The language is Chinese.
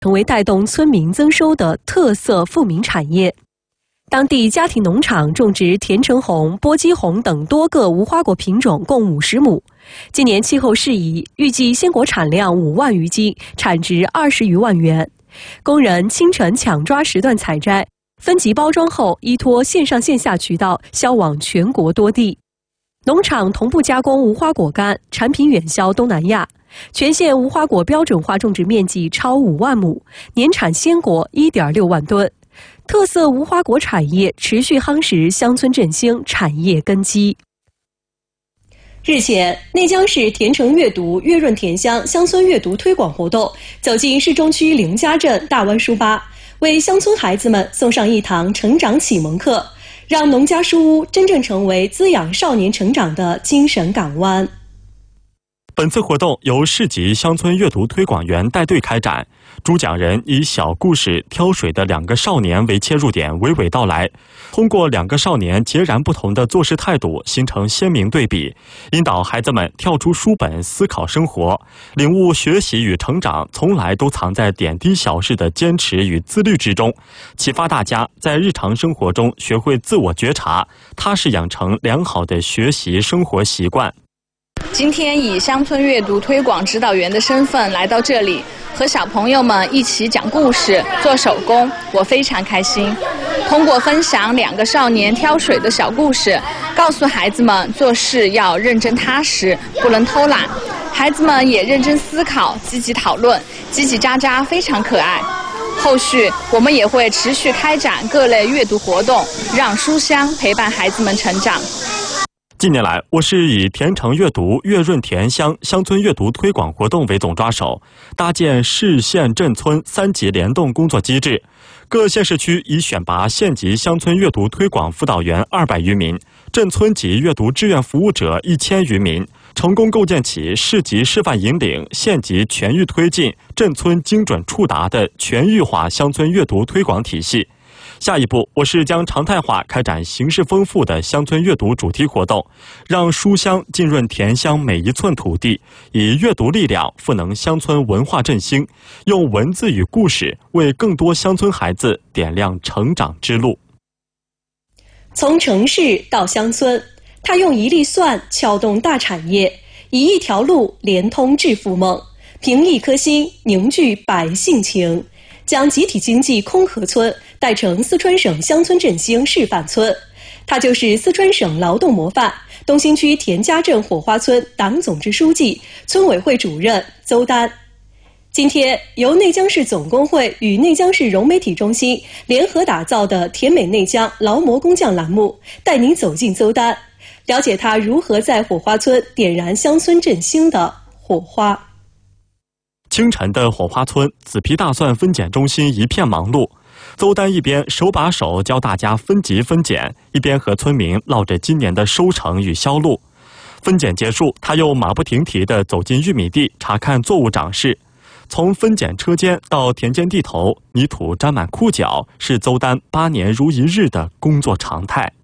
成为带动村民增收的特色富民产业。当地家庭农场种植甜橙红、波姬红等多个无花果品种共50亩。今年气候适宜，预计鲜果产量5万余斤，产值20余万元。工人清晨抢抓时段采摘，分级包装后依托线上线下渠道销往全国多地。农场同步加工无花果干，产品远销东南亚。全县无花果标准化种植面积超5万亩，年产鲜果1.6万吨。特色无花果产业持续夯实乡村振兴产业根基。日前，内江市甜橙阅读月润甜乡乡村阅读推广活动走进市中区凌家镇大湾书吧，为乡村孩子们送上一堂成长启蒙课，让农家书屋真正成为滋养少年成长的精神港湾。 本次活动由市级乡村阅读推广员带队开展，主讲人以小故事挑水的2个少年为切入点，娓娓道来，通过2个少年截然不同的做事态度形成鲜明对比，引导孩子们跳出书本思考生活，领悟学习与成长从来都藏在点滴小事的坚持与自律之中，启发大家在日常生活中学会自我觉察，踏实养成良好的学习生活习惯。 今天以乡村阅读推广指导员的身份来到这里，和小朋友们一起讲故事、做手工，我非常开心。通过分享2个少年挑水的小故事，告诉孩子们做事要认真踏实，不能偷懒。孩子们也认真思考，积极讨论，叽叽喳喳，非常可爱。后续我们也会持续开展各类阅读活动，让书香陪伴孩子们成长。 近年来，我市以甜橙阅读月润甜乡乡村阅读推广活动为总抓手，搭建市县镇村3级联动工作机制。各县市区已选拔县级乡村阅读推广辅导员200余名，镇村级阅读志愿服务者1000余名，成功构建起市级示范引领、县级全域推进、镇村精准触达的全域化乡村阅读推广体系。下一步，我市将常态化开展形式丰富的乡村阅读主题活动，让书香浸润甜乡每一寸土地，以阅读力量赋能乡村文化振兴，用文字与故事为更多乡村孩子点亮成长之路。 从城市到乡村，他用1粒蒜撬动大产业，以1条路连通致富梦，凭1颗心凝聚百姓情，将集体经济空河村带成四川省乡村振兴示范村。他就是四川省劳动模范东兴区田家镇火花村党总支书记、村委会主任邹丹。今天，由内江市总工会与内江市融媒体中心联合打造的甜美内江劳模工匠栏目，带您走进邹丹，了解他如何在火花村点燃乡村振兴的火花。 清晨的火花村紫皮大蒜分拣中心一片忙碌，邹丹一边手把手教大家分级分拣，一边和村民唠着今年的收成与销路。分拣结束，他又马不停蹄地走进玉米地查看作物长势。从分拣车间到田间地头，泥土沾满裤脚，是邹丹8年如一日的工作常态。